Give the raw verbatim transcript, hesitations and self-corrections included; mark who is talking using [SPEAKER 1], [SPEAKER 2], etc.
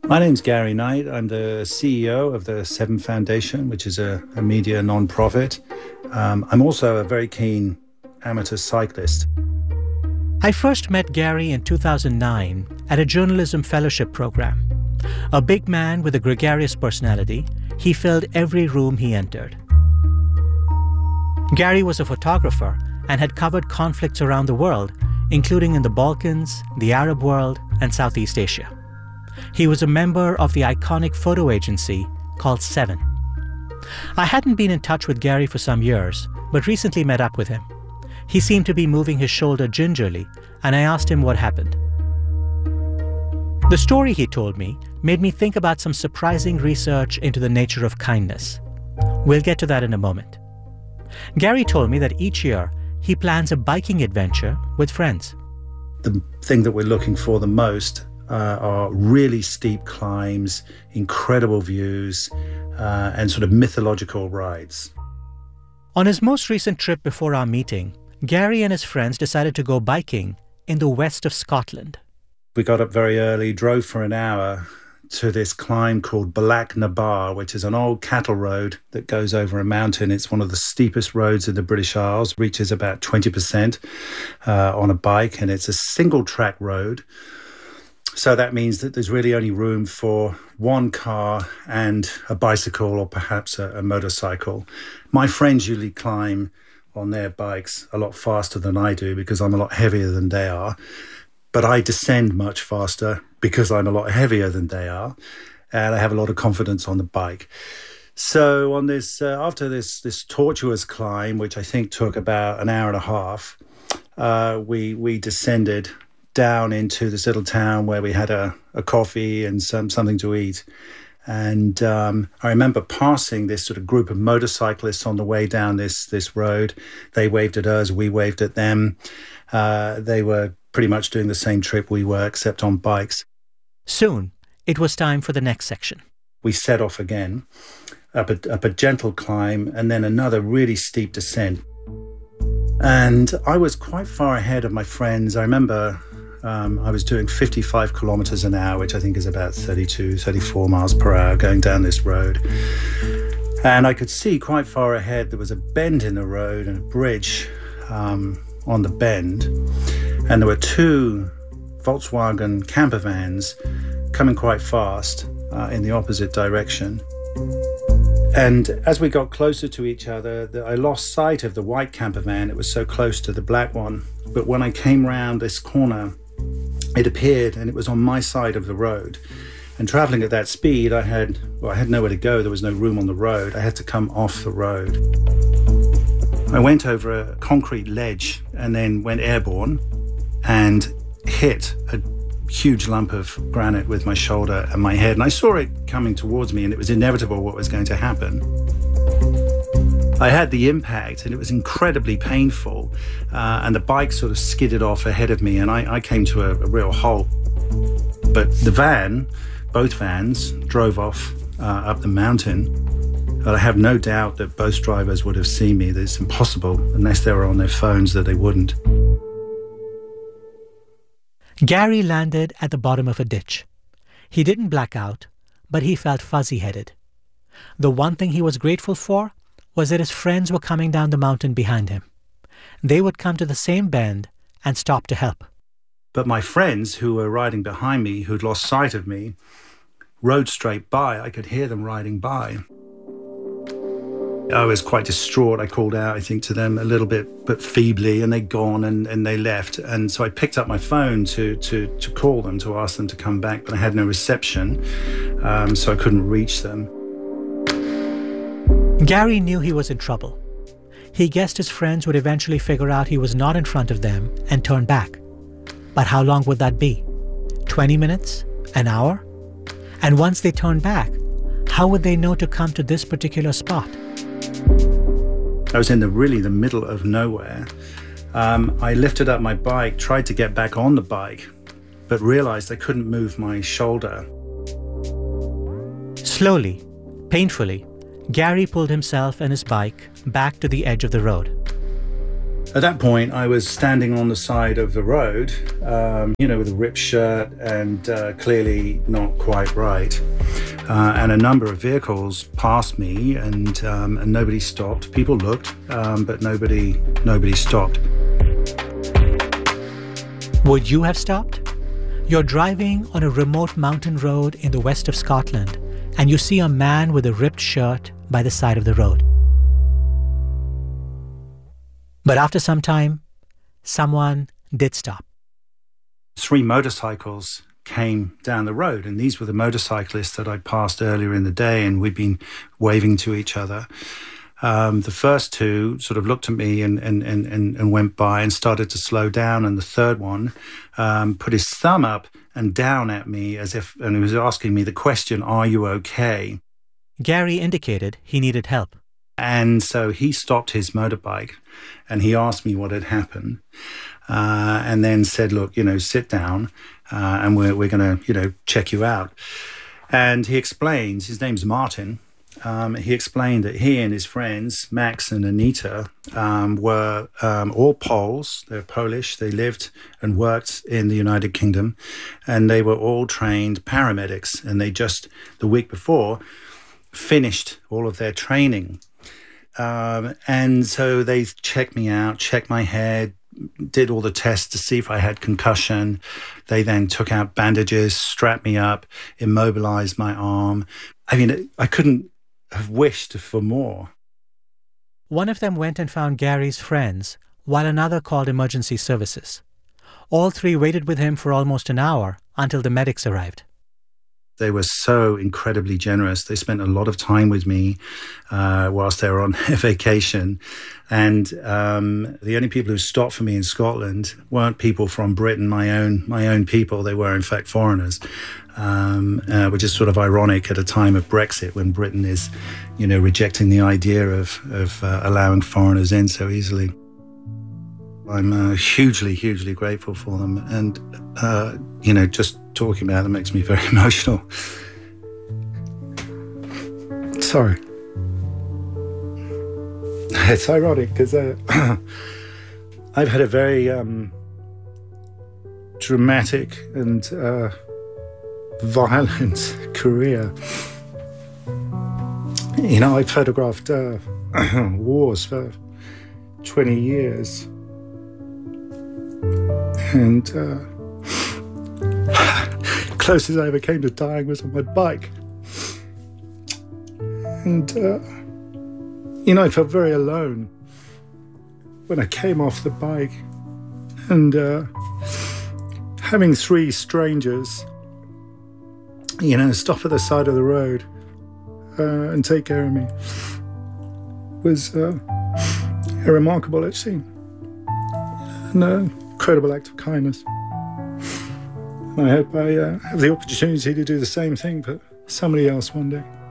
[SPEAKER 1] My name's Gary Knight. I'm the C E O of the Seven Foundation, which is a, a media non-profit. Um, I'm also a very keen amateur cyclist.
[SPEAKER 2] I first met Gary in two thousand nine at a journalism fellowship program. A big man with a gregarious personality, he filled every room he entered. Gary was a photographer and had covered conflicts around the world, including in the Balkans, the Arab world, and Southeast Asia. He was a member of the iconic photo agency called Seven. I hadn't been in touch with Gary for some years, but recently met up with him. He seemed to be moving his shoulder gingerly, and I asked him what happened. The story he told me made me think about some surprising research into the nature of kindness. We'll get to that in a moment. Gary told me that each year he plans a biking adventure with friends.
[SPEAKER 1] The thing that we're looking for the most uh, are really steep climbs, incredible views, uh, and sort of mythological rides.
[SPEAKER 2] On his most recent trip before our meeting, Gary and his friends decided to go biking in the west of Scotland.
[SPEAKER 1] We got up very early, drove for an hour to this climb called Bealach na Bar, which is an old cattle road that goes over a mountain. It's one of the steepest roads in the British Isles, reaches about twenty percent uh, on a bike, and it's a single-track road. So that means that there's really only room for one car and a bicycle or perhaps a, a motorcycle. My friends usually climb on their bikes a lot faster than I do because I'm a lot heavier than they are. But I descend much faster because I'm a lot heavier than they are, and I have a lot of confidence on the bike. So on this, uh, after this this tortuous climb, which I think took about an hour and a half, uh, we we descended down into this little town where we had a, a coffee and some something to eat. And um, I remember passing this sort of group of motorcyclists on the way down this this road. They waved at us, we waved at them. Uh, they were pretty much doing the same trip we were, except on bikes.
[SPEAKER 2] Soon, it was time for the next section.
[SPEAKER 1] We set off again, up a, up a gentle climb, and then another really steep descent. And I was quite far ahead of my friends. I remember um, I was doing fifty-five kilometers an hour, which I think is about thirty-two, thirty-four miles per hour, going down this road. And I could see quite far ahead there was a bend in the road and a bridge um, on the bend. And there were two Volkswagen camper vans coming quite fast uh, in the opposite direction. And as we got closer to each other, the, I lost sight of the white camper van. It was so close to the black one. But when I came round this corner, it appeared and it was on my side of the road. And traveling at that speed, I had, well, I had nowhere to go. There was no room on the road. I had to come off the road. I went over a concrete ledge and then went airborne and hit a huge lump of granite with my shoulder and my head. And I saw it coming towards me, and it was inevitable what was going to happen. I had the impact, and it was incredibly painful. Uh, and the bike sort of skidded off ahead of me, and I, I came to a, a real halt. But the van, both vans, drove off uh, up the mountain. But I have no doubt that both drivers would have seen me. It's impossible, unless they were on their phones, that they wouldn't.
[SPEAKER 2] Gary landed at the bottom of a ditch. He didn't black out, but he felt fuzzy-headed. The one thing he was grateful for was that his friends were coming down the mountain behind him. They would come to the same bend and stop to help.
[SPEAKER 1] But my friends who were riding behind me, who'd lost sight of me, rode straight by. I could hear them riding by. I was quite distraught. I called out, I think, to them a little bit, but feebly, and they'd gone and, and they left. And so I picked up my phone to, to, to call them, to ask them to come back, but I had no reception, um, so I couldn't reach them.
[SPEAKER 2] Gary knew he was in trouble. He guessed his friends would eventually figure out he was not in front of them and turn back. But how long would that be? twenty minutes? An hour? And once they turned back, how would they know to come to this particular spot?
[SPEAKER 1] I was in the really the middle of nowhere. Um, I lifted up my bike, tried to get back on the bike, but realized I couldn't move my shoulder.
[SPEAKER 2] Slowly, painfully, Gary pulled himself and his bike back to the edge of the road.
[SPEAKER 1] At that point, I was standing on the side of the road, um, you know, with a ripped shirt and uh, clearly not quite right. Uh, and a number of vehicles passed me, and um, and nobody stopped. People looked, um, but nobody nobody stopped.
[SPEAKER 2] Would you have stopped? You're driving on a remote mountain road in the west of Scotland, and you see a man with a ripped shirt by the side of the road. But after some time, someone did stop.
[SPEAKER 1] Three motorcycles came down the road, and these were the motorcyclists that I passed earlier in the day, and we'd been waving to each other. Um, the first two sort of looked at me and, and, and, and went by and started to slow down, and the third one um, put his thumb up and down at me as if, and he was asking me the question, "Are you okay?"
[SPEAKER 2] Gary indicated he needed help.
[SPEAKER 1] And so he stopped his motorbike and he asked me what had happened, uh, and then said, "Look, you know, sit down uh, and we're, we're going to, you know, check you out." And he explains, his name's Martin. Um, he explained that he and his friends, Max and Anita, um, were um, all Poles. They're Polish. They lived and worked in the United Kingdom, and they were all trained paramedics. And they just, the week before, finished all of their training. Um, and so they checked me out, checked my head, did all the tests to see if I had concussion. They then took out bandages, strapped me up, immobilized my arm. I mean, I couldn't have wished for more.
[SPEAKER 2] One of them went and found Gary's friends, while another called emergency services. All three waited with him for almost an hour until the medics arrived.
[SPEAKER 1] They were so incredibly generous. They spent a lot of time with me uh, whilst they were on vacation. And um, the only people who stopped for me in Scotland weren't people from Britain, my own my own people. They were, in fact, foreigners, um, uh, which is sort of ironic at a time of Brexit when Britain is, you know, rejecting the idea of, of uh, allowing foreigners in so easily. I'm uh, hugely, hugely grateful for them. And, uh, you know, just talking about them makes me very emotional. Sorry. It's ironic because uh, I've had a very um, dramatic and uh, violent career. You know, I photographed uh, wars for twenty years. And uh, closest I ever came to dying was on my bike. And, uh, you know, I felt very alone when I came off the bike. And uh, having three strangers, you know, stop at the side of the road uh, and take care of me was uh, a remarkable scene. And, uh, incredible act of kindness. And I hope I uh, have the opportunity to do the same thing for somebody else one day.